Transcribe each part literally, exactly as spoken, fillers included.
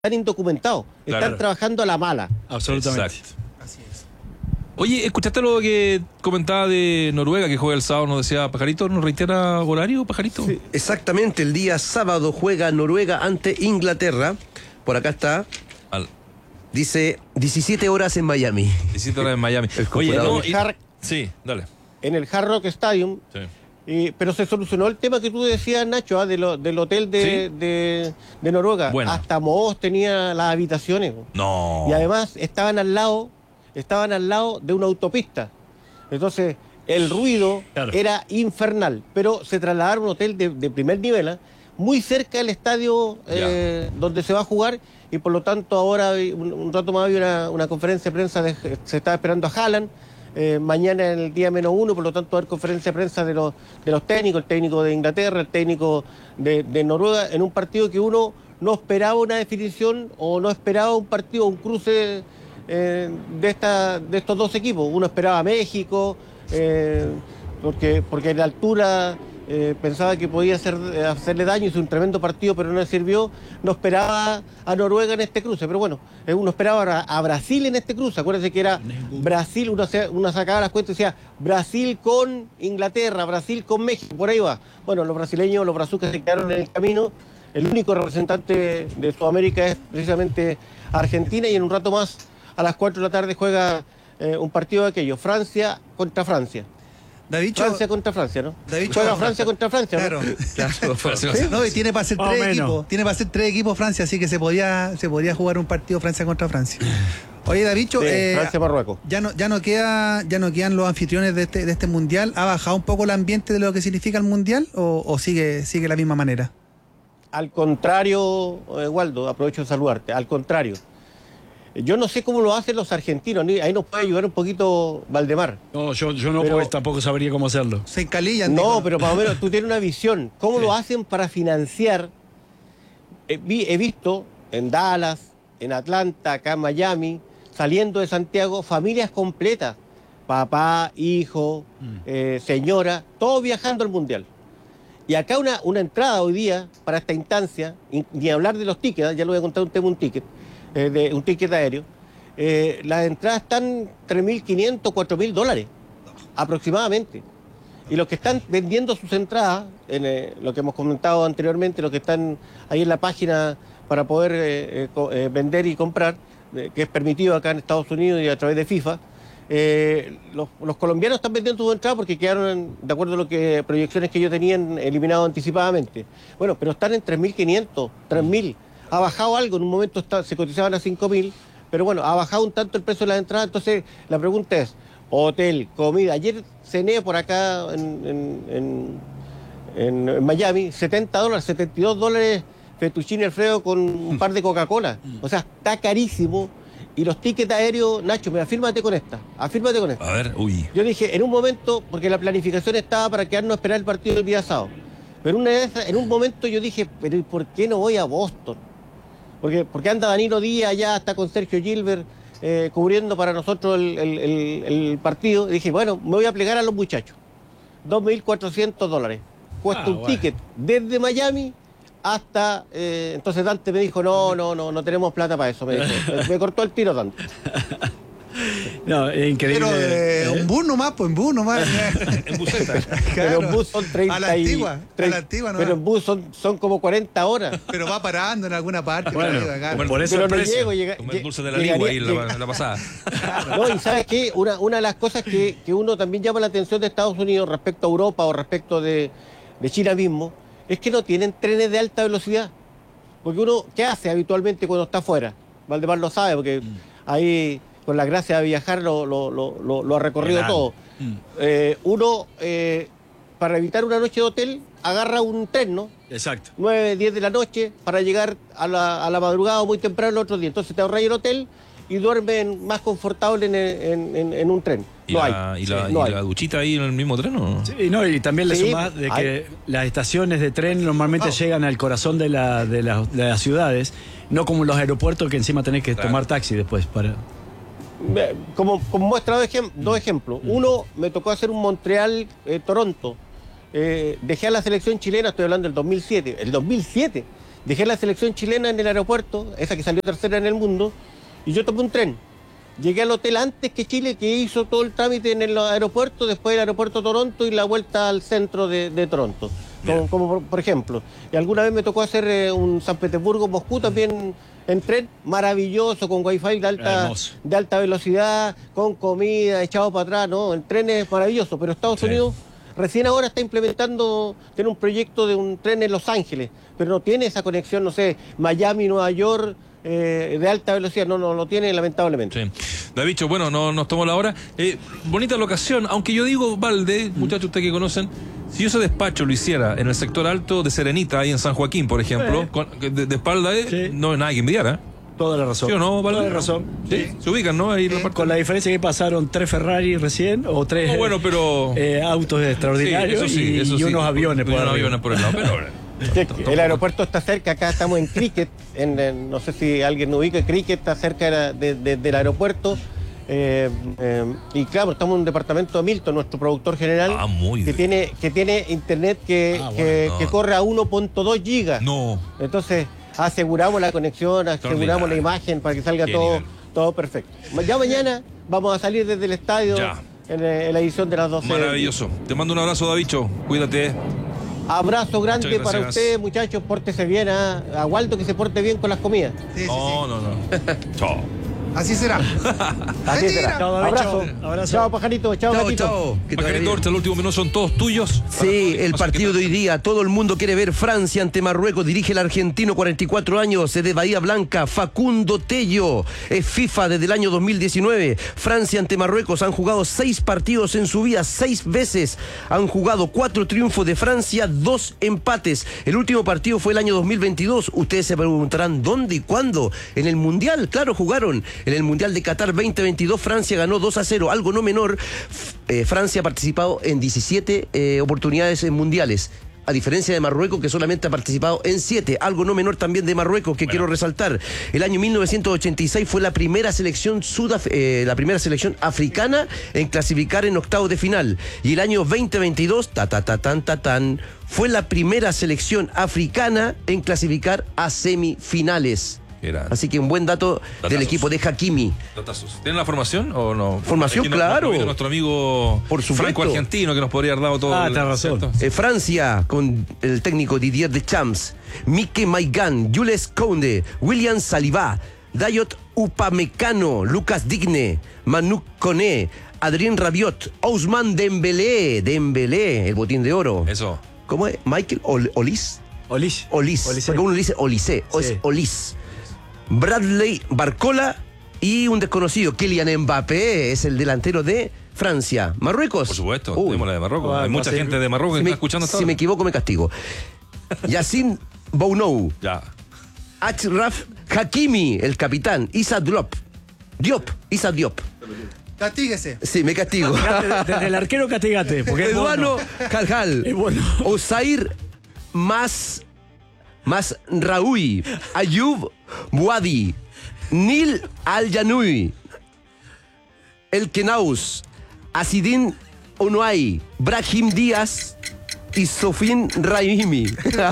están indocumentados, están Claro. trabajando a la mala. Absolutamente. Exacto. Así es. Oye, ¿escuchaste lo que comentaba de Noruega, que juega el sábado? Nos decía Pajarito, ¿nos reitera horario, Pajarito? Sí, exactamente, el día sábado juega Noruega ante Inglaterra. Por acá está, Al dice diecisiete horas en Miami. diecisiete horas en Miami. El Oye, computador. no, y- Har- sí, dale. En el Hard Rock Stadium, Sí. eh, pero se solucionó el tema que tú decías, Nacho, ah, de lo- del hotel de, Sí. de, de Noruega. Bueno. Hasta Moos tenía las habitaciones. No. Y además estaban al lado, estaban al lado de una autopista. Entonces, el ruido Claro. era infernal, pero se trasladaron a un hotel de, de primer nivel, ¿ah? Muy cerca del estadio eh, donde se va a jugar, y por lo tanto ahora hay un, un rato más había una, una conferencia de prensa, de- se estaba esperando a Haaland, eh, mañana en el día menos uno, por lo tanto va a haber conferencia de prensa de los, de los técnicos, el técnico de Inglaterra, el técnico de, de Noruega, en un partido que uno no esperaba una definición o no esperaba un partido, un cruce eh, de, esta, de estos dos equipos. Uno esperaba a México, eh, porque, porque en la altura eh, pensaba que podía hacer, eh, hacerle daño, hizo un tremendo partido, pero no le sirvió. No esperaba a Noruega en este cruce, pero bueno, eh, uno esperaba a, a Brasil en este cruce. Acuérdense que era Brasil, uno, se- uno sacaba las cuentas y decía Brasil con Inglaterra, Brasil con México, por ahí va. Bueno, los brasileños, los brazucas se quedaron en el camino. El único representante de Sudamérica es precisamente Argentina, y en un rato más, a las cuatro de la tarde, juega eh, un partido de aquello, Francia contra Francia. Davicho, Francia contra Francia, ¿no? Davicho- Juega Francia contra Francia, ¿no? claro. Claro. No, y tiene para ser Más o tres menos. equipos. Tiene para ser tres equipos Francia, así que se podía, se podía jugar un partido Francia contra Francia. Oye, Davicho, Sí, eh, Francia-Marruecos. ya no, ya no queda, ya no quedan los anfitriones de este, de este mundial. ¿Ha bajado un poco el ambiente de lo que significa el mundial o, o sigue, sigue de la misma manera? Al contrario, eh, Waldo, aprovecho de saludarte, al contrario. Yo no sé cómo lo hacen los argentinos, ni- ahí nos puede ayudar un poquito Valdemar. No, yo, yo no, Pero- porque tampoco sabría cómo hacerlo. Se encalillan. No, dijo. pero más o menos tú tienes una visión. ¿Cómo lo hacen para financiar? Eh, vi- he visto en Dallas, en Atlanta, acá en Miami, saliendo de Santiago, familias completas. Papá, hijo, eh, señora, todos viajando al Mundial. Y acá una, una entrada hoy día para esta instancia, y- ni hablar de los tickets, ¿eh? Ya lo voy a contar un tema, un ticket, eh, de un ticket aéreo. Eh, las entradas están tres mil quinientos, cuatro mil dólares, aproximadamente. Y los que están vendiendo sus entradas, en eh, lo que hemos comentado anteriormente, los que están ahí en la página para poder eh, eh, co- eh, vender y comprar, eh, que es permitido acá en Estados Unidos y a través de FIFA, eh, los, los colombianos están vendiendo sus entradas porque quedaron, en- de acuerdo a lo que proyecciones que ellos tenían, eliminados anticipadamente. Bueno, pero están en tres mil quinientos, tres mil. Ha bajado algo, en un momento está- se cotizaban a cinco mil, pero bueno, ha bajado un tanto el precio de las entradas. Entonces, la pregunta es, hotel, comida. Ayer cené por acá en, en- en- en- en Miami, setenta dólares, setenta y dos dólares fettuccine Alfredo con un par de Coca-Cola. O sea, está carísimo. Y los tickets aéreos, Nacho, me afírmate con esta, afírmate con esta. A ver, uy. Yo dije, en un momento, porque la planificación estaba para quedarnos a esperar el partido del día sábado. Pero una de esas, en un momento yo dije, pero ¿y por qué no voy a Boston? Porque, porque anda Danilo Díaz allá, está con Sergio Gilbert eh, cubriendo para nosotros el, el- el- el partido. Y dije, bueno, me voy a plegar a los muchachos. dos mil cuatrocientos dólares. Cuesta Ah, un bueno. ticket desde Miami hasta... eh, entonces Dante me dijo, no, no, no, no tenemos plata para eso. Me, dijo. me, me cortó el tiro Dante. No, es increíble. Pero eh, ¿Eh? un bus nomás, pues en bus nomás. En buseta. Pero en bus son treinta A la y- antigua, a tre- la antigua, ¿no? Pero en bus son, son como cuarenta horas. Pero va parando en alguna parte. Bueno, por ahí, acá. como el- por eso Pero el no precio. llego, llega- Como el lle- dulce de la llegaría- lengua ahí la, llega- la pasada. No, y ¿sabes qué? Una, una de las cosas que, que uno también llama la atención de Estados Unidos respecto a Europa o respecto de, de China mismo, es que no tienen trenes de alta velocidad. Porque uno, ¿qué hace habitualmente cuando está afuera? Valdemar lo sabe, porque ahí, con la gracia de viajar, lo, lo, lo, lo- lo ha recorrido Claro. todo. Mm. Eh, uno, eh, para evitar una noche de hotel, agarra un tren, ¿no? Exacto. nueve, diez de la noche para llegar a la, a la madrugada o muy temprano el otro día. Entonces te ahorras el hotel y duermen más confortable en, en- en- en un tren. ¿Y, No la, hay. y, la, Sí, no y hay. la duchita ahí en el mismo tren o no? Sí, no, y también le Sí, sumás de hay- que las estaciones de tren normalmente Oh. llegan al corazón de, la, de, la- de las ciudades, no como los aeropuertos que encima tenés que Claro. tomar taxi después para... Me- Como, como muestra dos, ejem- dos ejemplos. Uno, me tocó hacer un Montreal-Toronto. Eh, dejé a la selección chilena, estoy hablando del dos mil siete. El dos mil siete. dejé la selección chilena en el aeropuerto, esa que salió tercera en el mundo, y yo tomé un tren. Llegué al hotel antes que Chile, que hizo todo el trámite en el aeropuerto, después el aeropuerto Toronto y la vuelta al centro de, de Toronto. Como, como por, por ejemplo. Y alguna vez me tocó hacer eh, un San Petersburgo-Moscú también en tren, maravilloso, con wifi de alta, de alta velocidad, con comida, echado para atrás, ¿no? El tren es maravilloso, pero Estados sí. Unidos recién ahora está implementando, tiene un proyecto de un tren en Los Ángeles, pero no tiene esa conexión, no sé, Miami-Nueva York, Eh, de alta velocidad, no, no lo tiene lamentablemente. Sí. Davicho, bueno, no nos tomó la hora. Eh, bonita locación, aunque yo digo, Valde, mm. muchachos, ustedes que conocen, si yo ese despacho lo hiciera en el sector alto de Serenita, ahí en San Joaquín, por ejemplo, eh. con, de, de espalda, eh, sí. no hay nada que envidiar, ¿eh? Toda la razón. ¿Sí o no, Valde? Toda la razón. Sí. Sí. Se ubican, ¿no? Ahí sí. la parte... Con la diferencia que pasaron tres Ferrari recién, o tres oh, bueno, pero... eh, autos extraordinarios sí, eso sí, eso y, sí. y unos aviones por, por, unos aviones por el lado, pero... El aeropuerto está cerca, acá estamos en Cricket, en, en, no sé si alguien nos ubica, Cricket está cerca de, de, del aeropuerto, eh, eh, y claro, estamos en un departamento de Milton, nuestro productor general, ah, muy que, tiene, que tiene internet que, ah, que, bueno, no. que corre a uno punto dos gigas. No. Entonces, aseguramos la conexión, aseguramos la imagen para que salga todo, todo perfecto. Ya mañana vamos a salir desde el estadio en, en la edición de las doce. Maravilloso. Te mando un abrazo, Davicho. Cuídate. Abrazo grande para ustedes, muchachos, pórtese bien, ¿eh? A Waldo que se porte bien con las comidas. Sí, sí, no, sí. no, no. Chao. Así será. Así será. Chao, abrazo. abrazo. Chao, pajarito. Chao, chao, gatito. chao. Pajarito, el último minuto son todos tuyos. Sí, el partido de hoy día. Todo el mundo quiere ver Francia ante Marruecos. Dirige el argentino, cuarenta y cuatro años, de Bahía Blanca, Facundo Tello. Es FIFA desde el año dos mil diecinueve. Francia ante Marruecos. Han jugado seis partidos en su vida, seis veces. Han jugado cuatro triunfos de Francia, dos empates. El último partido fue el año dos mil veintidós. Ustedes se preguntarán dónde y cuándo. En el Mundial, claro, jugaron. En el Mundial de Qatar veinte veintidós, Francia ganó dos a cero, algo no menor. Eh, Francia ha participado en diecisiete eh, oportunidades en mundiales, a diferencia de Marruecos, que solamente ha participado en siete, algo no menor también de Marruecos, que bueno. quiero resaltar. El año mil novecientos ochenta y seis fue la primera selección sudaf eh, la primera selección africana en clasificar en octavos de final. Y el año veinte veintidós, ta ta ta tan ta tan, fue la primera selección africana en clasificar a semifinales. Así que un buen dato Datazos. Del equipo de Hakimi. Datazos. ¿Tienen la formación o no? Formación, no, claro. No, nuestro amigo Por Franco argentino que nos podría haber dado todo. Ah, el, te razón. Eh, Francia con el técnico Didier Deschamps, Mike Maignan, Jules Koundé, William Saliba, Dayot Upamecano, Lucas Digne, Manu Koné, Adrien Rabiot, Ousmane Dembélé, Dembélé, el botín de oro. Eso. ¿Cómo es? Michael Ol Olis. Olis. Olis. Olis. Porque uno le dice Olise, o sí. es Olis. Bradley Barcola y un desconocido, Kylian Mbappé, es el delantero de Francia. Marruecos. Por supuesto, Uy. tenemos la de Marruecos. Ah, Hay mucha gente de Marruecos si que me, está escuchando hasta Si ahora. me equivoco, me castigo. Yassine Bounou. Ya. Achraf Hakimi, el capitán. Issa Diop. Diop. Issa Diop. Castíguese. Sí, me castigo. Desde el arquero castigate. Eduardo Carjal. Es bueno. Osair Mas... Mas Raoui, Ayub Bouadi, Nil Al-Janoui, El Kenaus, Asidin Onuai, Brahim Díaz y Sofín Raimi.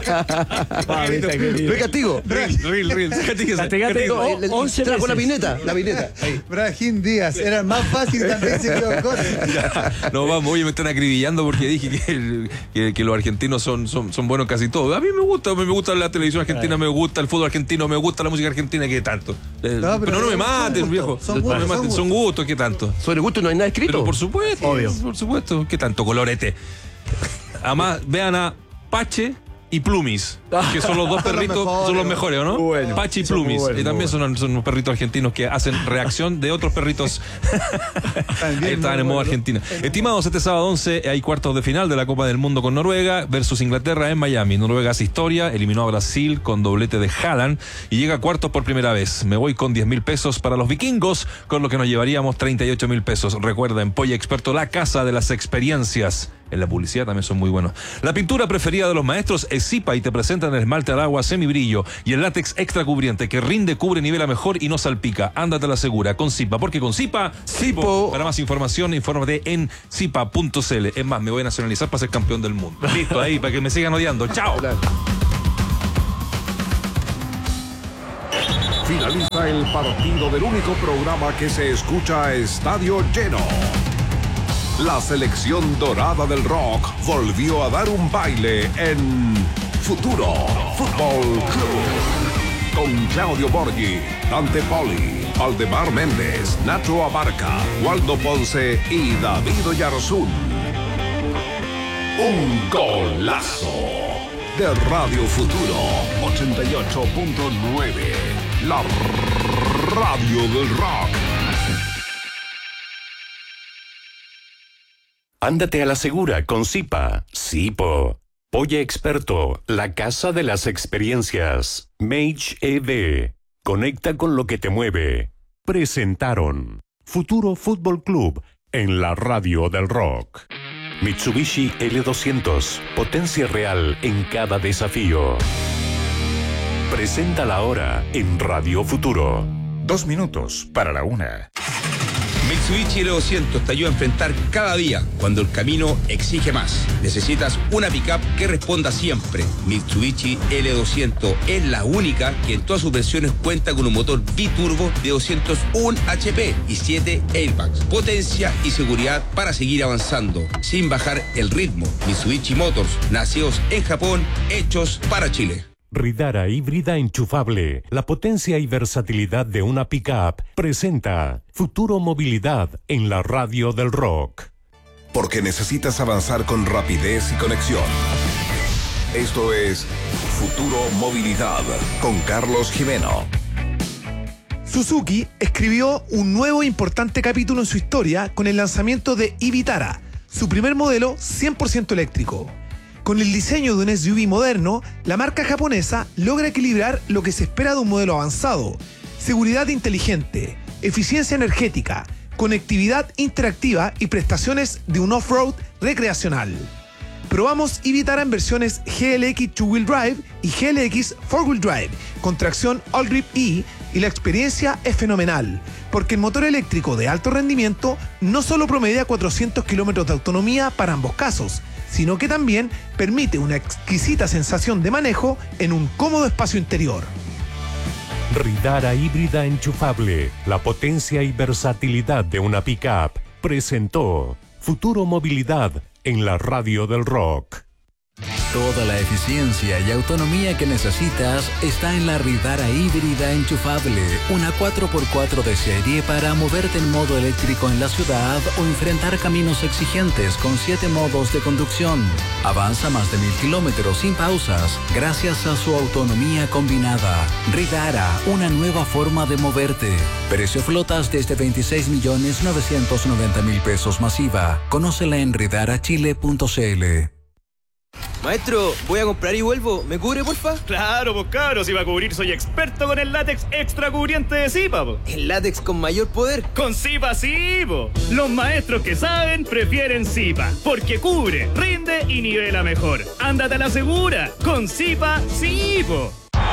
¿Me castigo? Real, real, real. Castigate. once Trajo la veces. vineta, la vineta. Brahim Díaz, era más fácil también se equivocó. No, vamos, oye, me están acribillando porque dije que, el, que, que los argentinos son, son, son buenos casi todos. A mí me gusta, me gusta la televisión argentina, me gusta el fútbol argentino, me gusta la música argentina, ¿qué tanto? No, pero, pero no me maten, gustos, viejo. Son gustos, no me maten, son, son gustos, ¿qué tanto? Sobre gusto no hay nada escrito. Pero por supuesto, obvio. Por supuesto, ¿qué tanto colorete? Además, vean a Pache y Plumis, que son los dos perritos, los mejores, son los mejores, ¿o no? Bueno, Pache y Plumis, buenos, y también son, son unos perritos argentinos que hacen reacción de otros perritos. Ahí estaban en modo Argentina. Estimados, este sábado once hay cuartos de final de la Copa del Mundo con Noruega versus Inglaterra en Miami. Noruega hace historia, eliminó a Brasil con doblete de Haaland y llega a cuartos por primera vez. Me voy con diez mil pesos para los vikingos, con lo que nos llevaríamos treinta y ocho mil pesos. Recuerda, en Polla Experto, la casa de las experiencias. En la publicidad también son muy buenos. La pintura preferida de los maestros es Zipa y te presentan el esmalte al agua semibrillo y el látex extra cubriente que rinde, cubre, nivela mejor y no salpica. Ándate a la segura con Zipa, porque con Zipa, Zipo. Para más información, infórmate en zipa punto c l. Es más, me voy a nacionalizar para ser campeón del mundo. Listo, ahí, para que me sigan odiando. ¡Chao! Finaliza el partido del único programa que se escucha a estadio lleno. La selección dorada del rock volvió a dar un baile en Futuro Fútbol Club. Con Claudio Borghi, Dante Poli, Aldemar Méndez, Nacho Abarca, Waldo Ponce y David Oyarzún. Un golazo de Radio Futuro ochenta y ocho punto nueve. La radio del rock. Ándate a la segura con Zipa. Zipo. Oye Experto, la casa de las experiencias. Mage E D. Conecta con lo que te mueve. Presentaron Futuro Fútbol Club en la radio del rock. Mitsubishi L doscientos. Potencia real en cada desafío. Presenta la hora en Radio Futuro. Dos minutos para la una. Mitsubishi L doscientos te ayuda a enfrentar cada día cuando el camino exige más. Necesitas una pickup que responda siempre. Mitsubishi L doscientos es la única que en todas sus versiones cuenta con un motor biturbo de doscientos uno H P y siete airbags. Potencia y seguridad para seguir avanzando sin bajar el ritmo. Mitsubishi Motors, nacidos en Japón, hechos para Chile. Ridara híbrida enchufable, la potencia y versatilidad de una pickup, presenta Futuro Movilidad en la radio del rock. Porque necesitas avanzar con rapidez y conexión. Esto es Futuro Movilidad con Carlos Jimeno. Suzuki escribió un nuevo e importante capítulo en su historia con el lanzamiento de e-Vitara, su primer modelo cien por ciento eléctrico. Con el diseño de un S U V moderno, la marca japonesa logra equilibrar lo que se espera de un modelo avanzado: seguridad inteligente, eficiencia energética, conectividad interactiva y prestaciones de un off-road recreacional. Probamos e-Vitara en versiones G L X dos wheel Drive y G L X four wheel Drive con tracción All Grip E y la experiencia es fenomenal, porque el motor eléctrico de alto rendimiento no solo promedia cuatrocientos kilómetros de autonomía para ambos casos, sino que también permite una exquisita sensación de manejo en un cómodo espacio interior. Ridara híbrida enchufable, la potencia y versatilidad de una pickup, presentó Futuro Movilidad en la radio del rock. Toda la eficiencia y autonomía que necesitas está en la Ridara híbrida enchufable, una cuatro por cuatro de serie para moverte en modo eléctrico en la ciudad o enfrentar caminos exigentes con siete modos de conducción. Avanza más de mil kilómetros sin pausas gracias a su autonomía combinada. Ridara, una nueva forma de moverte. Precio flotas desde veintiséis millones novecientos noventa mil pesos masiva. Conócela en ridara chile punto c l. Maestro, voy a comprar y vuelvo. ¿Me cubre, porfa? Claro, pues cabros, si va a cubrir soy experto con el látex extra cubriente de Zipa, po. ¿El látex con mayor poder? Con Zipa sí, po. Los maestros que saben prefieren Zipa, porque cubre, rinde y nivela mejor. Ándate a la segura, con Zipa sí, po.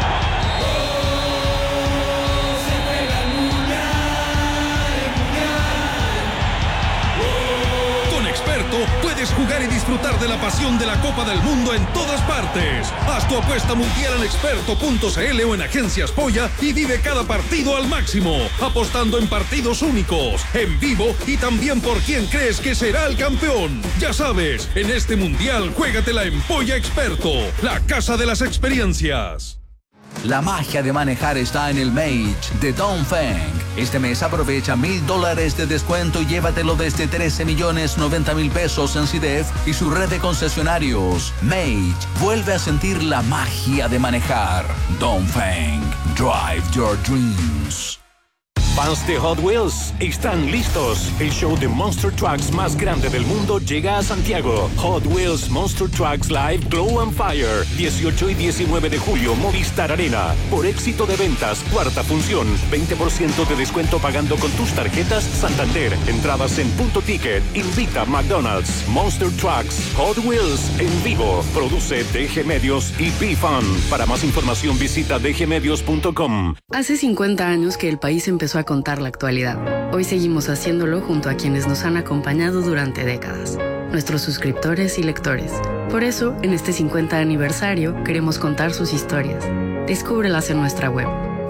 Puedes jugar y disfrutar de la pasión de la Copa del Mundo en todas partes. Haz tu apuesta mundial en experto punto c l o en Agencias Polla y vive cada partido al máximo, apostando en partidos únicos, en vivo y también por quién crees que será el campeón. Ya sabes, en este mundial juégatela en Polla Experto, la casa de las experiencias. La magia de manejar está en el Mage de Dongfeng. Este mes aprovecha mil dólares de descuento y llévatelo desde trece millones noventa mil pesos en C D F y su red de concesionarios. Mage vuelve a sentir la magia de manejar. Dongfeng, drive your dreams. Fans de Hot Wheels están listos. El show de Monster Trucks más grande del mundo llega a Santiago. Hot Wheels Monster Trucks Live Glow and Fire. dieciocho y diecinueve de julio, Movistar Arena. Por éxito de ventas, cuarta función. veinte por ciento de descuento pagando con tus tarjetas Santander. Entradas en Punto Ticket. Invita McDonald's. Monster Trucks Hot Wheels en vivo. Produce D G Medios y B-Fun. Para más información visita d g medios punto com. Hace cincuenta años que el país empezó a contar la actualidad. Hoy seguimos haciéndolo junto a quienes nos han acompañado durante décadas, nuestros suscriptores y lectores. Por eso, en este cincuenta aniversario, queremos contar sus historias. Descúbrelas en nuestra web.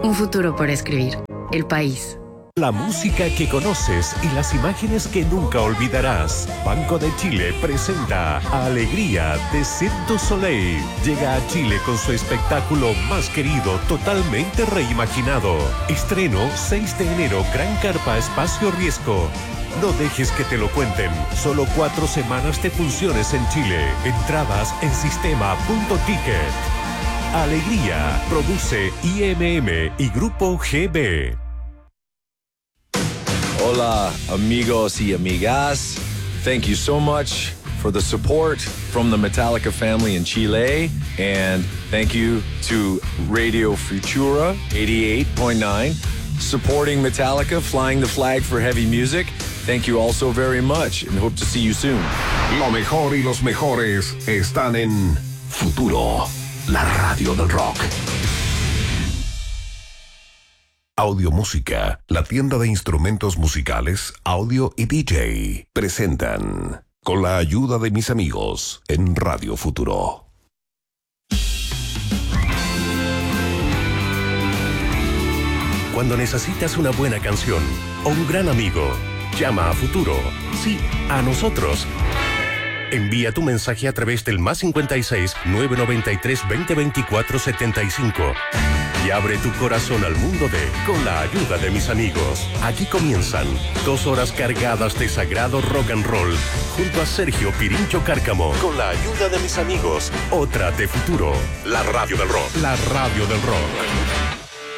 Un futuro por escribir. El país. La música que conoces y las imágenes que nunca olvidarás. Banco de Chile presenta Alegría de Cirque du Soleil. Llega a Chile con su espectáculo más querido, totalmente reimaginado. Estreno seis de enero, Gran Carpa Espacio Riesgo. No dejes que te lo cuenten. Solo cuatro semanas de funciones en Chile. Entradas en sistema punto ticket. Alegría. Produce I M M y Grupo G B. Hola, amigos y amigas. Thank you so much for the support from the Metallica family in Chile. And thank you to Radio Futura eighty-eight point nine, supporting Metallica, flying the flag for heavy music. Thank you all so very much and hope to see you soon. Lo mejor y los mejores están en Futuro, la radio del rock. Audio Música, la tienda de instrumentos musicales, audio y D J, presentan con la ayuda de mis amigos en Radio Futuro. Cuando necesitas una buena canción o un gran amigo, llama a Futuro. Sí, a nosotros. Envía tu mensaje a través del más cincuenta y seis, nueve noventa y tres, veinte veinticuatro, setenta y cinco. Y abre tu corazón al mundo de Con la ayuda de mis amigos. Aquí comienzan dos horas cargadas de sagrado rock and roll junto a Sergio Pirincho Cárcamo. Con la ayuda de mis amigos. Otra de Futuro. La radio del rock. La radio del rock.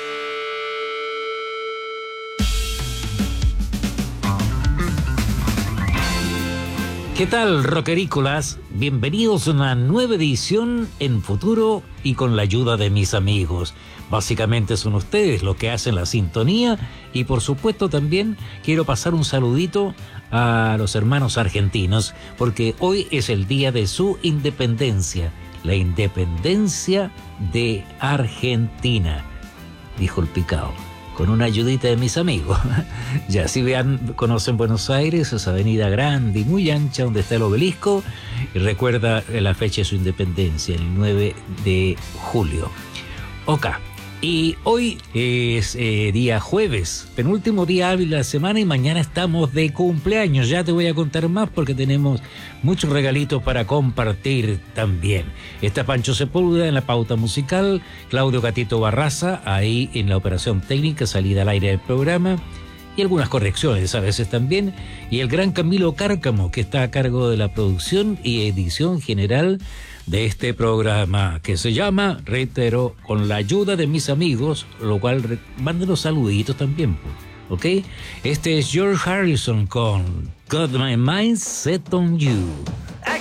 ¿Qué tal, rockerícolas? Bienvenidos a una nueva edición en Futuro y con la ayuda de mis amigos. Básicamente son ustedes los que hacen la sintonía y por supuesto también quiero pasar un saludito a los hermanos argentinos porque hoy es el día de su independencia, la independencia de Argentina, dijo el picao. Con una ayudita de mis amigos. Ya si vean, conocen Buenos Aires, esa avenida grande y muy ancha donde está el obelisco, y recuerda la fecha de su independencia, el nueve de julio. Ok, y hoy es eh, día jueves, penúltimo día hábil de la semana y mañana estamos de cumpleaños. Ya te voy a contar más porque tenemos muchos regalitos para compartir también. Está Pancho Sepúlveda en la pauta musical, Claudio Gatito Barraza ahí en la operación técnica, salida al aire del programa y algunas correcciones a veces también, y el gran Camilo Cárcamo que está a cargo de la producción y edición general de este programa que se llama, reitero, con la ayuda de mis amigos, lo cual manden los saluditos también, ¿ok? Este es George Harrison con Got My Mind Set on You.